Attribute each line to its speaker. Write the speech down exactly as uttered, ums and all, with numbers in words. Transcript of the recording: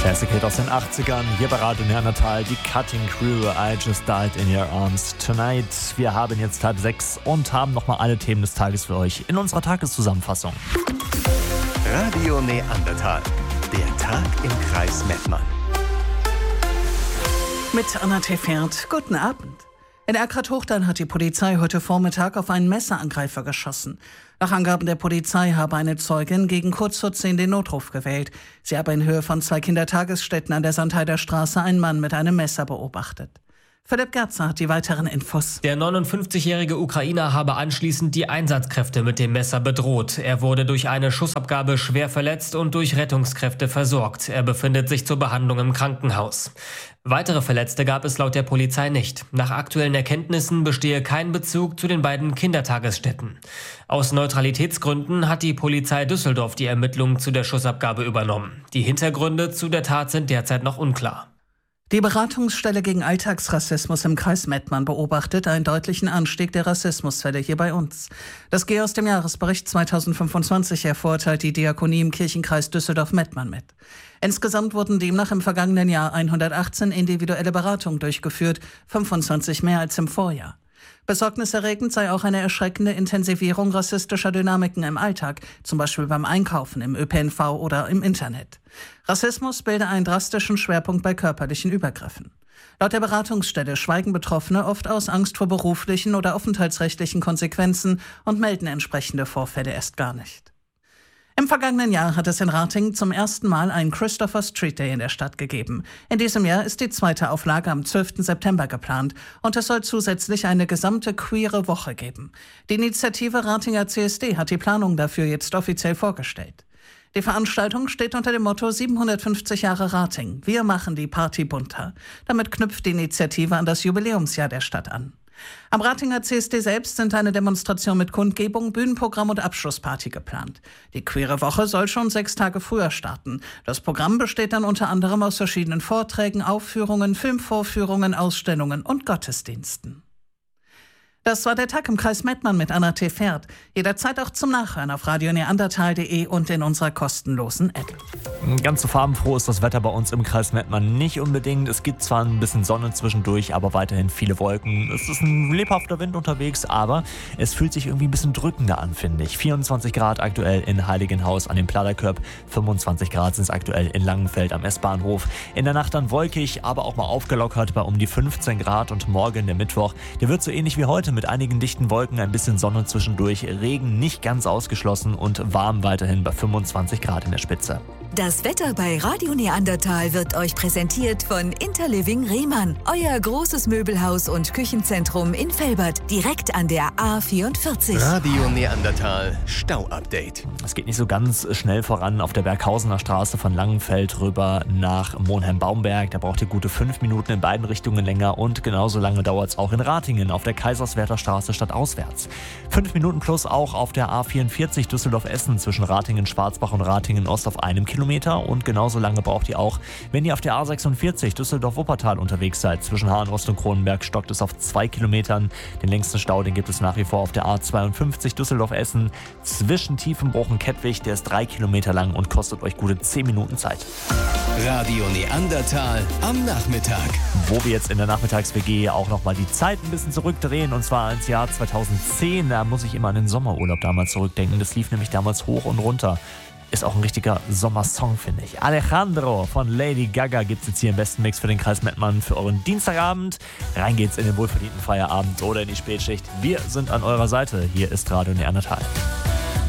Speaker 1: Classic-Hit aus den achtzigern, hier bei Radio Neandertal, die Cutting Crew, I Just Died in Your Arms Tonight. Wir haben jetzt halb sechs und haben nochmal alle Themen des Tages für euch in unserer Tageszusammenfassung.
Speaker 2: Radio Neandertal, der Tag im Kreis Mettmann.
Speaker 3: Mit Anna Tefert, guten Abend. In Erkrath-Hochdahl hat die Polizei heute Vormittag auf einen Messerangreifer geschossen. Nach Angaben der Polizei habe eine Zeugin gegen kurz vor zehn den Notruf gewählt. Sie habe in Höhe von zwei Kindertagesstätten an der Sandheider Straße einen Mann mit einem Messer beobachtet. Philipp Gerzer hat die weiteren Infos.
Speaker 4: Der neunundfünfzigjährige Ukrainer habe anschließend die Einsatzkräfte mit dem Messer bedroht. Er wurde durch eine Schussabgabe schwer verletzt und durch Rettungskräfte versorgt. Er befindet sich zur Behandlung im Krankenhaus. Weitere Verletzte gab es laut der Polizei nicht. Nach aktuellen Erkenntnissen bestehe kein Bezug zu den beiden Kindertagesstätten. Aus Neutralitätsgründen hat die Polizei Düsseldorf die Ermittlungen zu der Schussabgabe übernommen. Die Hintergründe zu der Tat sind derzeit noch unklar.
Speaker 3: Die Beratungsstelle gegen Alltagsrassismus im Kreis Mettmann beobachtet einen deutlichen Anstieg der Rassismusfälle hier bei uns. Das gehe aus dem Jahresbericht zweitausendfünfundzwanzig hervor, teilt die Diakonie im Kirchenkreis Düsseldorf-Mettmann mit. Insgesamt wurden demnach im vergangenen Jahr hundertachtzehn individuelle Beratungen durchgeführt, fünfundzwanzig mehr als im Vorjahr. Besorgniserregend sei auch eine erschreckende Intensivierung rassistischer Dynamiken im Alltag, zum Beispiel beim Einkaufen, im Ö P N V oder im Internet. Rassismus bilde einen drastischen Schwerpunkt bei körperlichen Übergriffen. Laut der Beratungsstelle schweigen Betroffene oft aus Angst vor beruflichen oder aufenthaltsrechtlichen Konsequenzen und melden entsprechende Vorfälle erst gar nicht. Im vergangenen Jahr hat es in Ratingen zum ersten Mal einen Christopher Street Day in der Stadt gegeben. In diesem Jahr ist die zweite Auflage am zwölften September geplant und es soll zusätzlich eine gesamte queere Woche geben. Die Initiative Ratinger C S D hat die Planung dafür jetzt offiziell vorgestellt. Die Veranstaltung steht unter dem Motto siebenhundertfünfzig Jahre Rating. Wir machen die Party bunter. Damit knüpft die Initiative an das Jubiläumsjahr der Stadt an. Am Ratinger C S D selbst sind eine Demonstration mit Kundgebung, Bühnenprogramm und Abschlussparty geplant. Die Queere Woche soll schon sechs Tage früher starten. Das Programm besteht dann unter anderem aus verschiedenen Vorträgen, Aufführungen, Filmvorführungen, Ausstellungen und Gottesdiensten. Das war der Tag im Kreis Mettmann mit Anna Tefert. Jederzeit auch zum Nachhören auf radio neandertal punkt de und in unserer kostenlosen App.
Speaker 1: Ganz so farbenfroh ist das Wetter bei uns im Kreis Mettmann nicht unbedingt. Es gibt zwar ein bisschen Sonne zwischendurch, aber weiterhin viele Wolken. Es ist ein lebhafter Wind unterwegs, aber es fühlt sich irgendwie ein bisschen drückender an, finde ich. vierundzwanzig Grad aktuell in Heiligenhaus an dem Pladerkörb, fünfundzwanzig Grad sind es aktuell in Langenfeld am S-Bahnhof. In der Nacht dann wolkig, aber auch mal aufgelockert bei um die fünfzehn Grad und morgen der Mittwoch, der wird so ähnlich wie heute mit einigen dichten Wolken, ein bisschen Sonne zwischendurch, Regen nicht ganz ausgeschlossen und warm weiterhin bei fünfundzwanzig Grad in der Spitze.
Speaker 5: Das Wetter bei Radio Neandertal wird euch präsentiert von Interliving Rehmann, euer großes Möbelhaus und Küchenzentrum in Velbert, direkt an der A vierundvierzig.
Speaker 2: Radio Neandertal Stau-Update.
Speaker 1: Es geht nicht so ganz schnell voran auf der Berghausener Straße von Langenfeld rüber nach Monheim-Baumberg. Da braucht ihr gute fünf Minuten in beiden Richtungen länger und genauso lange dauert es auch in Ratingen auf der Kaiserswerther Straße stadtauswärts. Fünf Minuten plus auch auf der A vierundvierzig Düsseldorf-Essen zwischen Ratingen-Schwarzbach und Ratingen-Ost auf einem Kilometer. Und genauso lange braucht ihr auch, wenn ihr auf der A sechsundvierzig Düsseldorf-Wuppertal unterwegs seid. Zwischen Hahn-Ost und Kronenberg stockt es auf zwei Kilometern. Den längsten Stau, den gibt es nach wie vor auf der A zweiundfünfzig Düsseldorf-Essen zwischen Tiefenbruch und Kettwig. Der ist drei Kilometer lang und kostet euch gute zehn Minuten Zeit.
Speaker 2: Radio Neandertal am Nachmittag.
Speaker 1: Wo wir jetzt in der Nachmittags-W G auch nochmal die Zeit ein bisschen zurückdrehen, und zwar ins Jahr zweitausendzehn. Da muss ich immer an den Sommerurlaub damals zurückdenken. Das lief nämlich damals hoch und runter. Ist auch ein richtiger Sommersong, finde ich. Alejandro von Lady Gaga gibt es jetzt hier im besten Mix für den Kreis Mettmann für euren Dienstagabend. Rein geht's in den wohlverdienten Feierabend oder in die Spätschicht. Wir sind an eurer Seite. Hier ist Radio Neandertal.